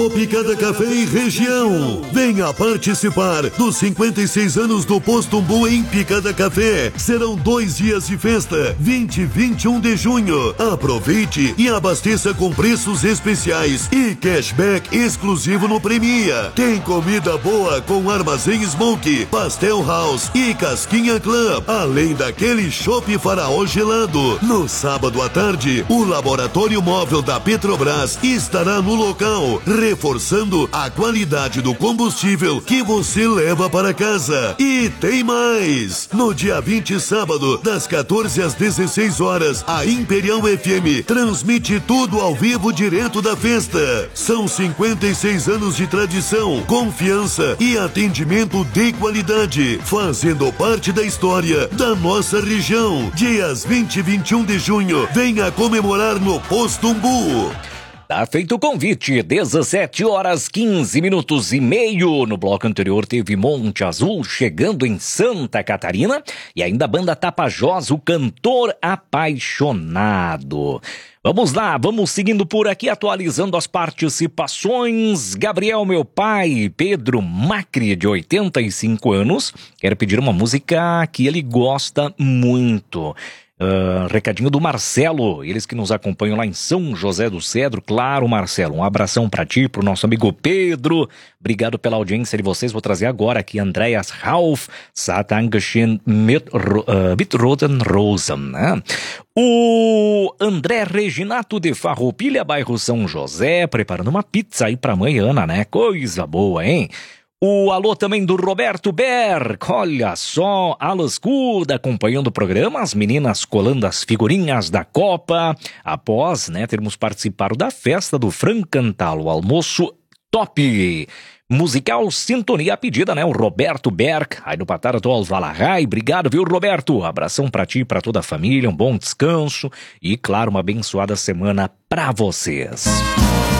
Chopp Cada Café e região. Venha participar dos 56 anos do Posto Umbu em Picada Café. Serão 2 dias de festa, 20 e 21 de junho. Aproveite e abasteça com preços especiais e cashback exclusivo no Premia. Tem comida boa com Armazém Smoke, Pastel House e Casquinha Club, além daquele chopp Faraó gelado. No sábado à tarde, o Laboratório Móvel da Petrobras estará no local, reforçando a qualidade do combustível que você leva para casa. E tem mais! No dia 20, sábado, das 14 às 16 horas, a Imperial FM transmite tudo ao vivo direto da festa. São 56 anos de tradição, confiança e atendimento de qualidade, fazendo parte da história da nossa região. Dias 20 e 21 de junho, venha comemorar no Posto Umbu. Tá feito o convite, 17 horas 15 minutos e meio. No bloco anterior teve Monte Azul chegando em Santa Catarina e ainda a banda Tapajós, o Cantor Apaixonado. Vamos lá, vamos seguindo por aqui, atualizando as participações. Gabriel, meu pai, Pedro Macri, de 85 anos, quer pedir uma música que ele gosta muito. Recadinho do Marcelo, eles que nos acompanham lá em São José do Cedro. Claro, Marcelo, um abração pra ti, pro nosso amigo Pedro. Obrigado pela audiência de vocês. Vou trazer agora aqui Andreas Rauf, Satangeschen mit Roten Rosen, né? O André Reginato de Farroupilha, bairro São José, preparando uma pizza aí pra amanhã, né? Coisa boa, hein? O alô também do Roberto Berg, olha só, Alas Good acompanhando o programa, as meninas colando as figurinhas da Copa, após, né, termos participado da festa do Francantal, o almoço top. Musical Sintonia pedida, né, o Roberto Berg, aí no Patar do Alvalahai. Obrigado, viu, Roberto? Abração pra ti e pra toda a família, um bom descanso e, claro, uma abençoada semana pra vocês.